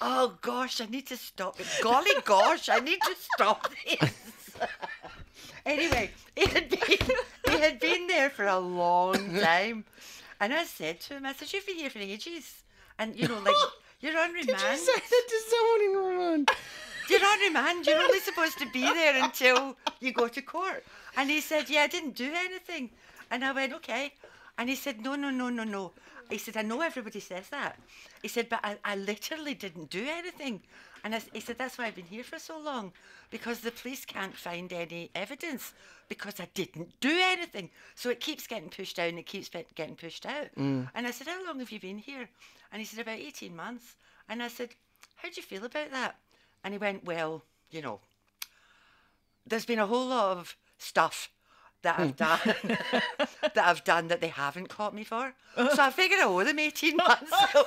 oh gosh, I need to stop it. Golly gosh, I need to stop this. Anyway, he had been there for a long time. And I said to him, I said, you've been here for ages. And, you know, like, you're on remand. Did you say that to someone in remand? You're on remand. You're only supposed to be there until you go to court. And he said, yeah, I didn't do anything. And I went, okay. And he said, no. He said, I know everybody says that. He said, but I literally didn't do anything. And he said, that's why I've been here for so long, because the police can't find any evidence because I didn't do anything. So it keeps getting pushed down, it keeps getting pushed out. And I said, how long have you been here? And he said, about 18 months. And I said, how do you feel about that? And he went, well, you know, there's been a whole lot of stuff that I've done that they haven't caught me for. So I figured I owe them 18 months. So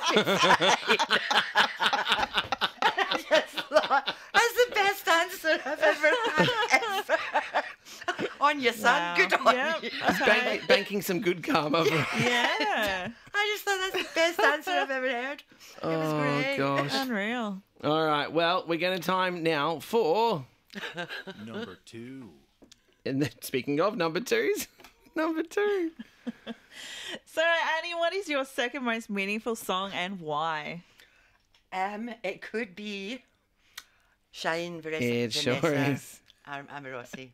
I just thought, that's the best answer I've ever had, ever. On your son, Wow. good on Yep. you. Banking some good karma. Yeah. I just thought that's the best answer I've ever heard. It was great. Oh, gosh. Unreal. All right, well, we're going to time now for... Number 2. And then, speaking of number twos, number 2. So, Annie, what is your second most meaningful song and why? It could be Shine, Vanessa. It sure is. Amorosi.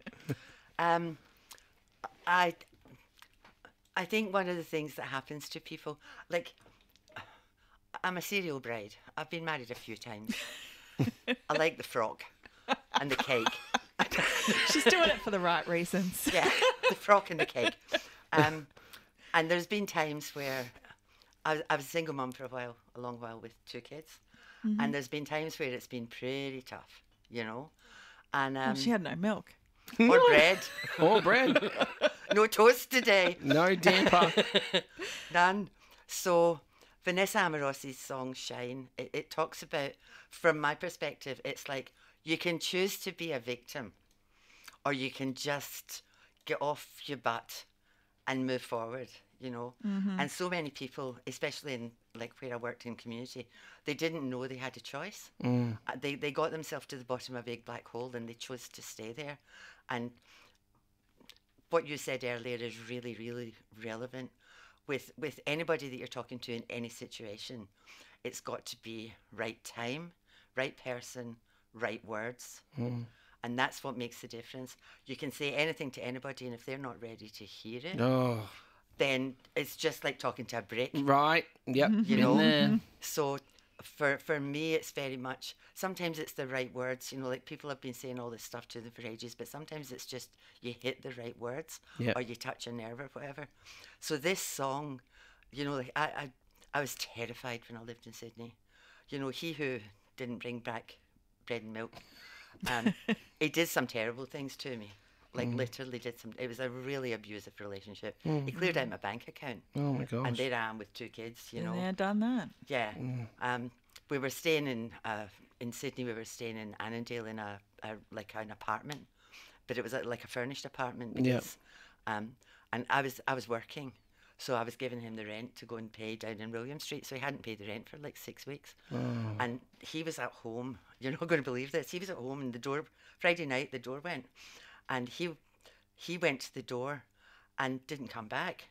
I think one of the things that happens to people, like, I'm a serial bride. I've been married a few times. I like the frock and the cake. She's doing it for the right reasons. Yeah, the frock and the cake. And there's been times where I was a single mum for a long while with 2 kids. And there's been times where it's been pretty tough, you know. And Well, she had no milk. or bread. Or bread. No toast today. No damper. None. So Vanessa Amorosi's song Shine, it talks about, from my perspective, it's like you can choose to be a victim or you can just get off your butt and move forward, you know. And so many people, especially in like where I worked in community, they didn't know they had a choice. They got themselves to the bottom of a big black hole and they chose to stay there. And what you said earlier is really, really relevant. With anybody that you're talking to in any situation, it's got to be right time, right person, right words. And that's what makes the difference. You can say anything to anybody, and if they're not ready to hear it, Oh, then it's just like talking to a brick. right. Yep. You Been know, there. so for me, it's very much, sometimes it's the right words, you know, like people have been saying all this stuff to them for ages, but sometimes it's just you hit the right words Yep. or you touch a nerve or whatever. So this song, you know, like I was terrified when I lived in Sydney. You know, he who didn't bring back bread and milk, he did some terrible things to me. Like literally did some, it was a really abusive relationship. He cleared out my bank account. Oh, my gosh. And there I am with 2 kids, you know. Yeah, done that. Yeah. We were staying in Sydney. We were staying in Annandale in a like an apartment, but it was like a furnished apartment because, and I was working, so I was giving him the rent to go and pay down in William Street. So he hadn't paid the rent for like 6 weeks, and he was at home. You're not going to believe this. He was at home, and the door Friday night the door went, and he went to the door, and didn't come back.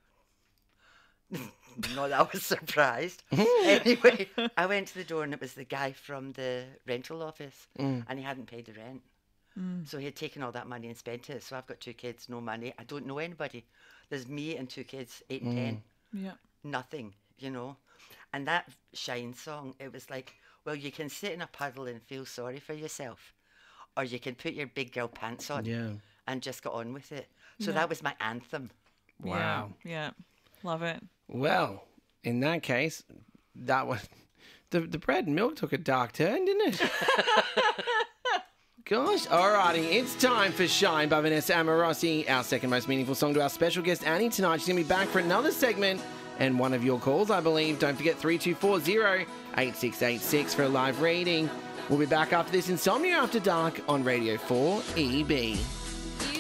Not that I was surprised. Anyway, I went to the door and it was the guy from the rental office and he hadn't paid the rent. So he had taken all that money and spent it. So I've got 2 kids, no money. I don't know anybody. There's me and 2 kids, 8 and 10. Yeah. Nothing, you know. And that Shine song, it was like, well, you can sit in a puddle and feel sorry for yourself, or you can put your big girl pants on and just get on with it. So that was my anthem. Wow. Yeah. Love it. Well, in that case, that was the bread and milk took a dark turn, didn't it? Gosh, alrighty, it's time for Shine by Vanessa Amorosi, our second most meaningful song, to our special guest Annie tonight. She's going to be back for another segment and one of your calls, I believe. Don't forget 3240-8686 for a live reading. We'll be back after this Insomnia After Dark on Radio 4 EB.